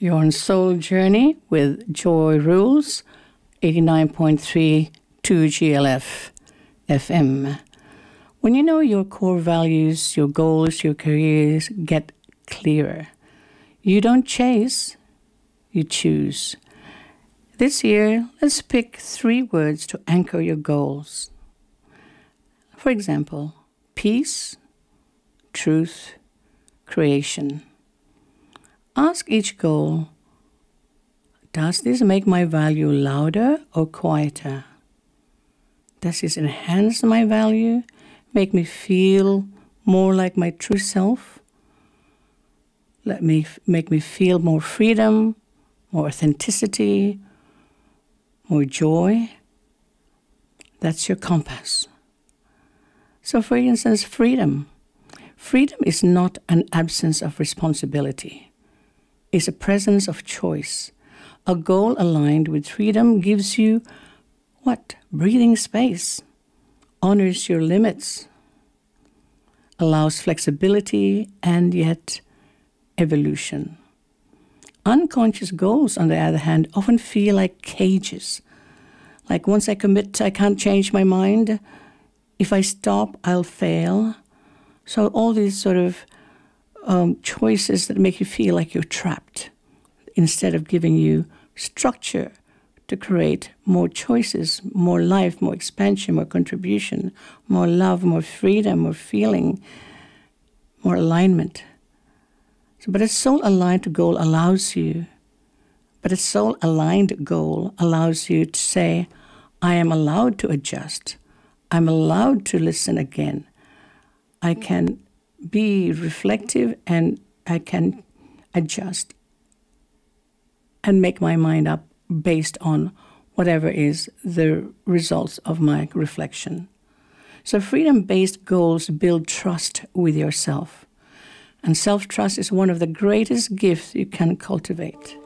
You're on Soul Journey with Joy Rules, 89.3 2GLF FM. When you know your core values, your goals, your careers get clearer. You don't chase, you choose. This year, let's pick 3 words to anchor your goals. For example, peace, truth, creation. Ask each goal, does this make my value louder or quieter? Does this enhance my value, make me feel more like my true self? Make me feel more freedom, more authenticity, more joy? That's your compass. So for instance, freedom. Freedom is not an absence of responsibility. It's a presence of choice. A goal aligned with freedom gives you what? Breathing space, honors your limits, allows flexibility and yet evolution. Unconscious goals, on the other hand, often feel like cages. Like once I commit, I can't change my mind. If I stop, I'll fail. So all these sort of choices that make you feel like you're trapped instead of giving you structure to create more choices, more life, more expansion, more contribution, more love, more freedom, more feeling, more alignment. But a soul-aligned goal allows you to say, I am allowed to adjust. I'm allowed to listen again. I can be reflective and I can adjust and make my mind up based on whatever is the results of my reflection. So freedom-based goals build trust with yourself. And self-trust is one of the greatest gifts you can cultivate.